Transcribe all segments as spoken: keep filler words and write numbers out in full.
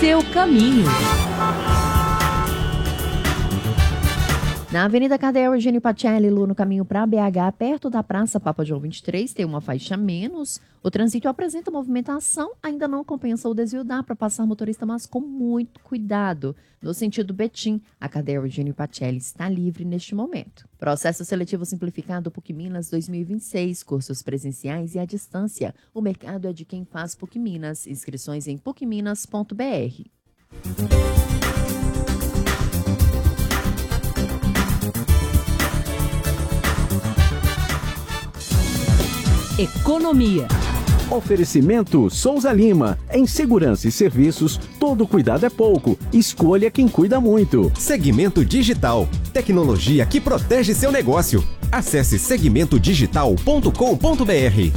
seu caminho. Na Avenida Cardeal Eugênio Pacelli, Lu, no caminho para B H, perto da Praça Papa João vinte e três, tem uma faixa a menos. O trânsito apresenta movimentação, ainda não compensa o desvio, dá para passar motorista, mas com muito cuidado. No sentido Betim, a Cardeal Eugênio Pacelli está livre neste momento. Processo seletivo simplificado PUC Minas dois mil e vinte e seis, cursos presenciais e à distância. O mercado é de quem faz PUC Minas. Inscrições em puc minas ponto b r. Economia. Oferecimento Souza Lima. Em segurança e serviços, todo cuidado é pouco. Escolha quem cuida muito. Segmento Digital. Tecnologia que protege seu negócio. Acesse segmento digital ponto com ponto b r.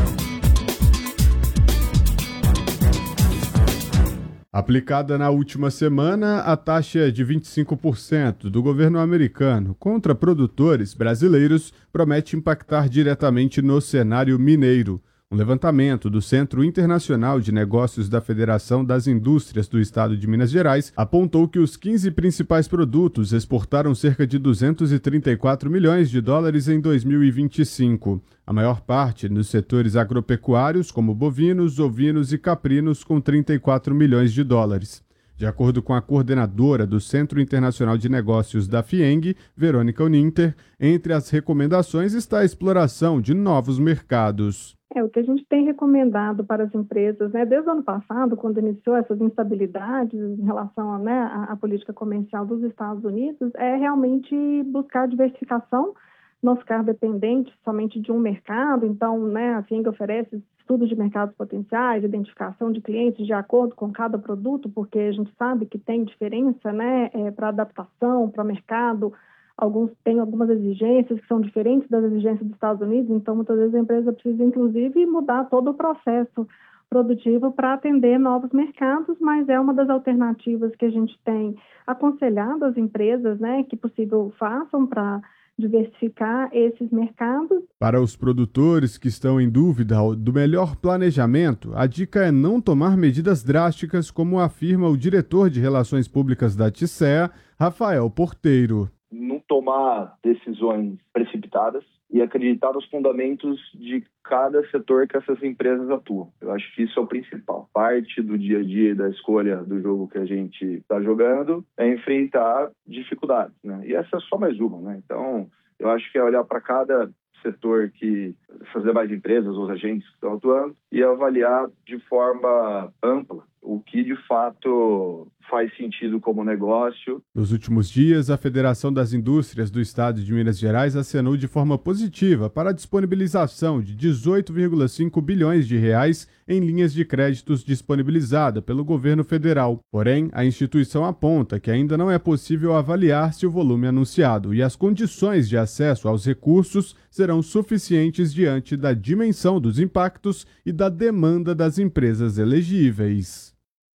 Aplicada na última semana, a taxa de vinte e cinco por cento do governo americano contra produtores brasileiros promete impactar diretamente no cenário mineiro. Um levantamento do Centro Internacional de Negócios da Federação das Indústrias do Estado de Minas Gerais apontou que os quinze principais produtos exportaram cerca de duzentos e trinta e quatro milhões de dólares em dois mil e vinte e cinco. A maior parte nos setores agropecuários, como bovinos, ovinos e caprinos, com trinta e quatro milhões de dólares. De acordo com a coordenadora do Centro Internacional de Negócios da FIENG, Verônica Uninter, entre as recomendações está a exploração de novos mercados. É, o que a gente tem recomendado para as empresas, né, desde o ano passado, quando iniciou essas instabilidades em relação, né, à, à política comercial dos Estados Unidos, é realmente buscar diversificação, não ficar dependente somente de um mercado. Então, né, a FIENG oferece estudos de mercados potenciais, identificação de clientes de acordo com cada produto, porque a gente sabe que tem diferença, né, é, para adaptação, para mercado. Alguns têm algumas exigências que são diferentes das exigências dos Estados Unidos, então muitas vezes a empresa precisa, inclusive, mudar todo o processo produtivo para atender novos mercados, mas é uma das alternativas que a gente tem aconselhado as empresas, né, que possível façam para diversificar esses mercados. Para os produtores que estão em dúvida do melhor planejamento, a dica é não tomar medidas drásticas, como afirma o diretor de Relações Públicas da TICEA, Rafael Porteiro. Não tomar decisões precipitadas e acreditar nos fundamentos de cada setor que essas empresas atuam. Eu acho que isso é o principal. Parte do dia a dia da escolha do jogo que a gente está jogando é enfrentar dificuldades, né? E essa é só mais uma, né? Então, eu acho que é olhar para cada setor que essas demais empresas, os agentes que estão atuando, e avaliar de forma ampla o que de fato faz sentido como negócio. Nos últimos dias, a Federação das Indústrias do Estado de Minas Gerais acenou de forma positiva para a disponibilização de dezoito vírgula cinco bilhões de reais em linhas de créditos disponibilizada pelo governo federal. Porém, a instituição aponta que ainda não é possível avaliar se o volume anunciado e as condições de acesso aos recursos serão suficientes diante da dimensão dos impactos e da demanda das empresas elegíveis.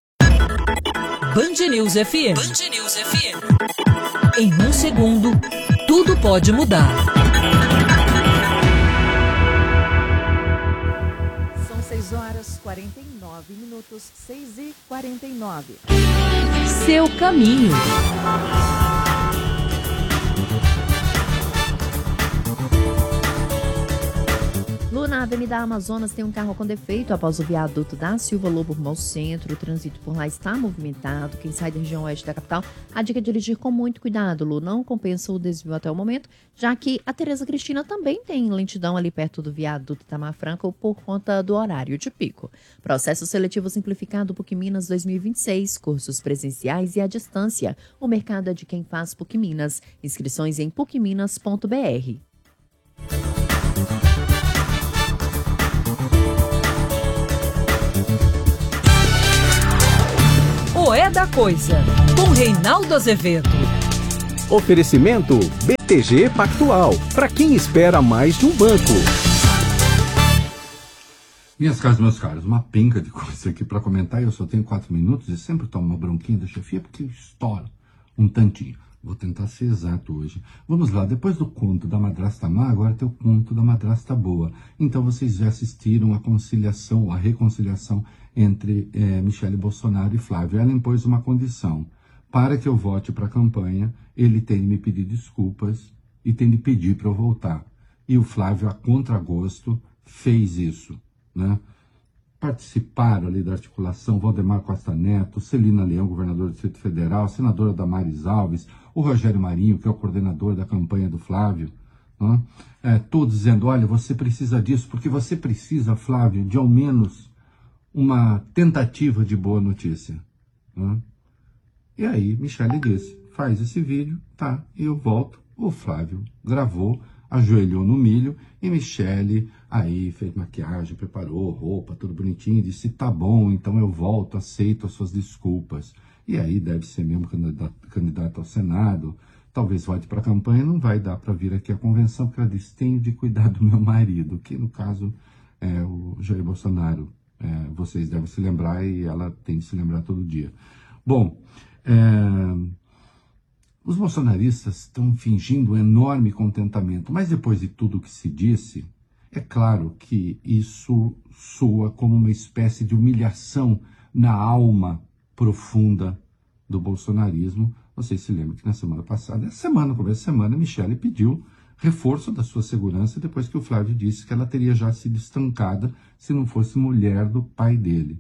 Band News F M. Band News F M. Em um segundo, tudo pode mudar. São seis horas e quarenta e nove minutos, seis e quarenta e nove. Seu caminho. Lu, na Avenida Amazonas tem um carro com defeito após o viaduto da Silva Lobo rumo ao centro. O trânsito por lá está movimentado. Quem sai da região oeste da capital, a dica é dirigir com muito cuidado, Lu. Não compensa o desvio até o momento, já que a Tereza Cristina também tem lentidão ali perto do viaduto Itamar Franco por conta do horário de pico. Processo seletivo simplificado PUC Minas dois mil e vinte e seis, cursos presenciais e à distância. O mercado é de quem faz PUC Minas. Inscrições em puc minas ponto b r. O É da Coisa, com Reinaldo Azevedo. Oferecimento B T G Pactual, para quem espera mais de um banco. Minhas caras, meus caros, uma penca de coisa aqui para comentar. Eu só tenho quatro minutos e sempre tomo uma bronquinha da chefia porque eu estouro um tantinho. Vou tentar ser exato hoje. Vamos lá, depois do conto da madrasta má, agora tem o conto da madrasta boa. Então vocês já assistiram a conciliação, a reconciliação entre é, Michele Bolsonaro e Flávio. Ela impôs uma condição. Para que eu vote para a campanha, ele tem de me pedir desculpas e tem de pedir para eu voltar. E o Flávio, a contragosto, fez isso, né? Participaram ali da articulação Valdemar Costa Neto, Celina Leão, governador do Distrito Federal, senadora Damares Alves, o Rogério Marinho, que é o coordenador da campanha do Flávio, né? É, todos dizendo, olha, você precisa disso, porque você precisa, Flávio, de ao menos uma tentativa de boa notícia, né? E aí, Michele disse, faz esse vídeo, tá, e eu volto. O Flávio gravou, ajoelhou no milho, e Michele aí fez maquiagem, preparou roupa, tudo bonitinho, disse, tá bom, então eu volto, aceito as suas desculpas. E aí deve ser mesmo candidato, candidato ao Senado, talvez volte para a campanha, não vai dar para vir aqui à convenção, porque ela disse, tenho de cuidar do meu marido, que no caso é o Jair Bolsonaro, é, vocês devem se lembrar, e ela tem de se lembrar todo dia. Bom, é, os bolsonaristas estão fingindo um enorme contentamento, mas depois de tudo que se disse, é claro que isso soa como uma espécie de humilhação na alma profunda do bolsonarismo. Vocês se lembram que na semana passada, essa semana, no começo da semana, Michele pediu reforço da sua segurança depois que o Flávio disse que ela teria já sido estancada se não fosse mulher do pai dele.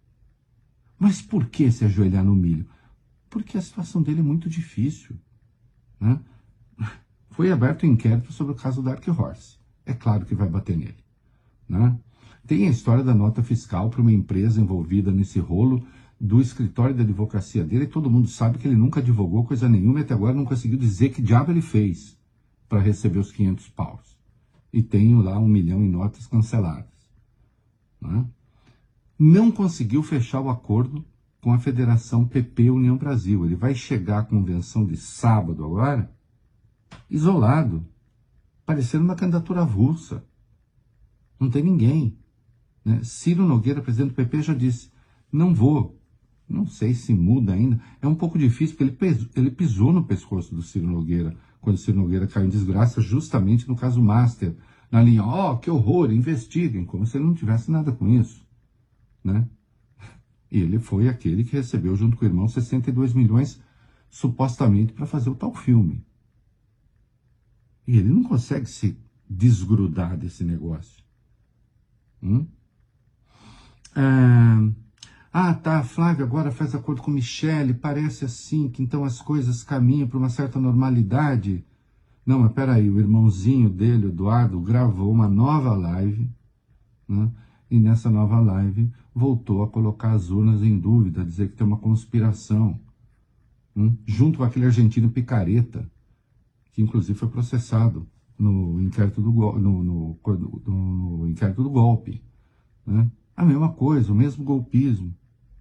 Mas por que se ajoelhar no milho? Porque a situação dele é muito difícil, né? Foi aberto um inquérito sobre o caso Dark Horse. É claro que vai bater nele, né? Tem a história da nota fiscal para uma empresa envolvida nesse rolo do escritório da advocacia dele, e todo mundo sabe que ele nunca advogou coisa nenhuma e até agora não conseguiu dizer que diabo ele fez para receber os quinhentos paus. E tem lá um milhão em notas canceladas, né? Não conseguiu fechar o acordo com a Federação P P União Brasil. Ele vai chegar à convenção de sábado agora, isolado, parecendo uma candidatura avulsa. Não tem ninguém, né? Ciro Nogueira, presidente do P P, já disse, não vou. Não sei se muda ainda. É um pouco difícil, porque ele, pes, ele pisou no pescoço do Ciro Nogueira, quando o Ciro Nogueira caiu em desgraça, justamente no caso Master, na linha, ó, oh, que horror, investiguem, como se ele não tivesse nada com isso, né? Ele foi aquele que recebeu, junto com o irmão, sessenta e dois milhões, supostamente, para fazer o tal filme. E ele não consegue se desgrudar desse negócio. Hum? Ah, ah, tá, Flávio agora faz acordo com Michele, parece assim, que então as coisas caminham para uma certa normalidade. Não, mas peraí, o irmãozinho dele, Eduardo, gravou uma nova live, né? E nessa nova live voltou a colocar as urnas em dúvida, dizer que tem uma conspiração, hum? Junto com aquele argentino picareta, que inclusive foi processado no inquérito do, no, no, no, no inquérito do golpe, né? A mesma coisa, o mesmo golpismo.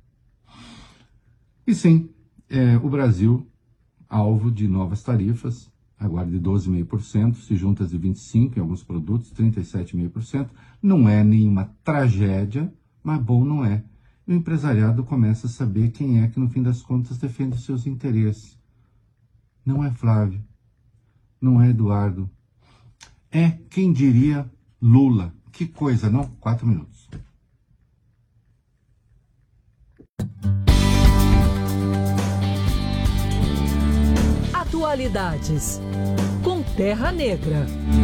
E sim, é, o Brasil, alvo de novas tarifas, agora de doze vírgula cinco por cento, se juntas de vinte e cinco por cento em alguns produtos, trinta e sete vírgula cinco por cento. Não é nenhuma tragédia, mas bom não é. O empresariado começa a saber quem é que, no fim das contas, defende os seus interesses. Não é Flávio, não é Eduardo. É, quem diria, Lula. Que coisa, não? Quatro minutos. Atualidades com Terra Negra.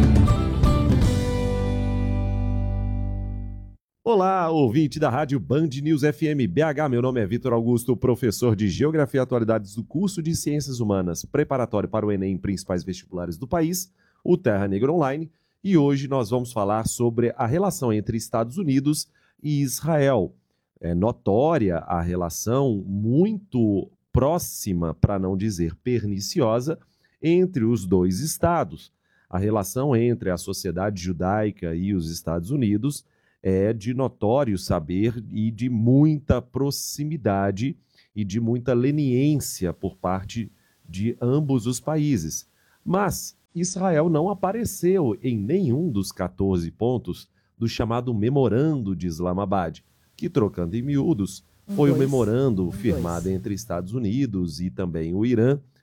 Olá, ouvinte da Rádio Band News F M B H. Meu nome é Vitor Augusto, professor de Geografia e Atualidades do curso de Ciências Humanas, preparatório para o Enem em principais vestibulares do país, o Terra Negra Online, e hoje nós vamos falar sobre a relação entre Estados Unidos e Israel. É notória a relação muito próxima, para não dizer perniciosa, entre os dois estados. A relação entre a sociedade judaica e os Estados Unidos é de notório saber e de muita proximidade e de muita leniência por parte de ambos os países. Mas Israel não apareceu em nenhum dos quatorze pontos do chamado Memorando de Islamabad, que, trocando em miúdos, foi o memorando firmado entre Estados Unidos e também o Irã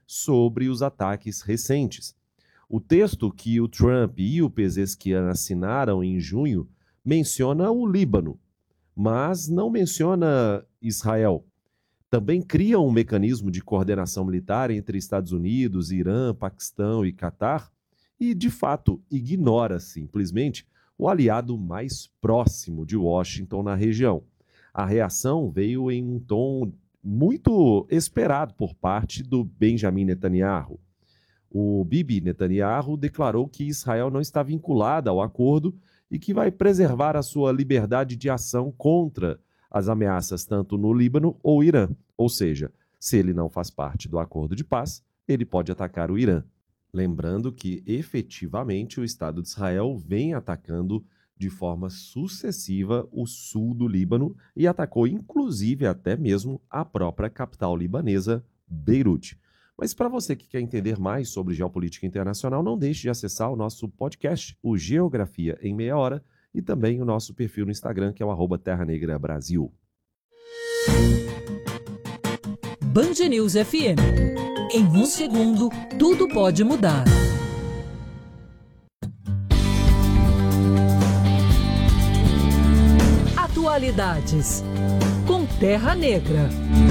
sobre os ataques recentes. O texto que o Trump e o Pezeshkian assinaram em junho menciona o Líbano, mas não menciona Israel. Também cria um mecanismo de coordenação militar entre Estados Unidos, Irã, Paquistão e Catar e, de fato, ignora simplesmente o aliado mais próximo de Washington na região. A reação veio em um tom muito esperado por parte do Benjamin Netanyahu. O Bibi Netanyahu declarou que Israel não está vinculada ao acordo e que vai preservar a sua liberdade de ação contra as ameaças tanto no Líbano ou Irã. Ou seja, se ele não faz parte do acordo de paz, ele pode atacar o Irã. Lembrando que, efetivamente, o Estado de Israel vem atacando de forma sucessiva o sul do Líbano e atacou, inclusive, até mesmo a própria capital libanesa, Beirute. Mas para você que quer entender mais sobre geopolítica internacional, não deixe de acessar o nosso podcast, o Geografia em Meia Hora, e também o nosso perfil no Instagram, que é o arroba Terra Negra Brasil. Band News F M. Em um segundo, tudo pode mudar. Atualidades com Terra Negra.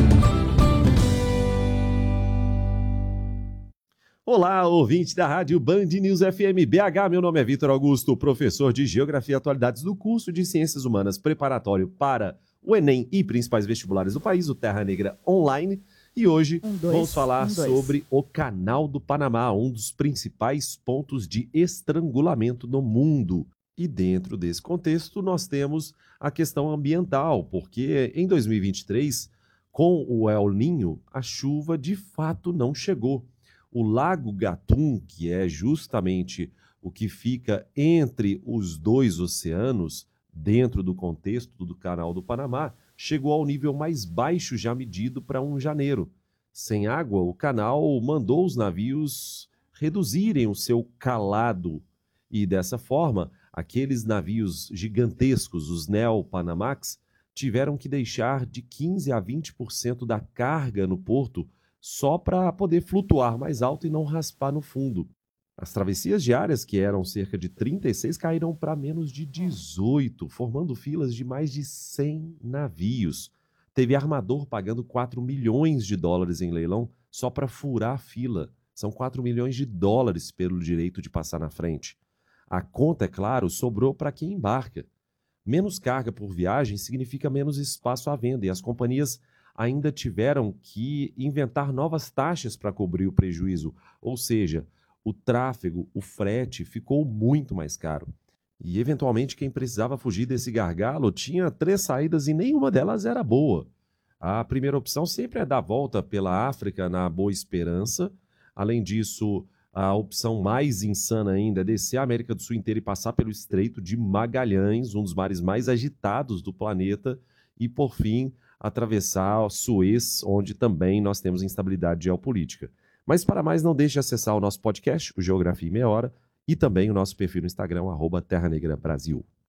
Olá, ouvinte da Rádio Band News F M B H. Meu nome é Vitor Augusto, professor de Geografia e Atualidades do curso de Ciências Humanas preparatório para o Enem e principais vestibulares do país, o Terra Negra Online. E hoje um, dois, vamos falar um, sobre o Canal do Panamá, um dos principais pontos de estrangulamento no mundo. E dentro desse contexto nós temos a questão ambiental, porque em dois mil e vinte e três, com o El Niño, a chuva de fato não chegou. O Lago Gatun, que é justamente o que fica entre os dois oceanos, dentro do contexto do Canal do Panamá, chegou ao nível mais baixo já medido para um janeiro. Sem água, o canal mandou os navios reduzirem o seu calado e, dessa forma, aqueles navios gigantescos, os Neo-Panamax, tiveram que deixar de quinze a vinte por cento da carga no porto só para poder flutuar mais alto e não raspar no fundo. As travessias diárias, que eram cerca de trinta e seis, caíram para menos de dezoito, formando filas de mais de cem navios. Teve armador pagando quatro milhões de dólares em leilão só para furar a fila. São quatro milhões de dólares pelo direito de passar na frente. A conta, é claro, sobrou para quem embarca. Menos carga por viagem significa menos espaço à venda e as companhias ainda tiveram que inventar novas taxas para cobrir o prejuízo, ou seja, o tráfego, o frete ficou muito mais caro. E, eventualmente, quem precisava fugir desse gargalo tinha três saídas e nenhuma delas era boa. A primeira opção sempre é dar a volta pela África na Boa Esperança. Além disso, a opção mais insana ainda é descer a América do Sul inteira e passar pelo Estreito de Magalhães, um dos mares mais agitados do planeta, e, por fim, atravessar Suez, onde também nós temos instabilidade geopolítica. Mas para mais, não deixe de acessar o nosso podcast, o Geografia em Meia Hora, e também o nosso perfil no Instagram, arroba Terra Negra Brasil.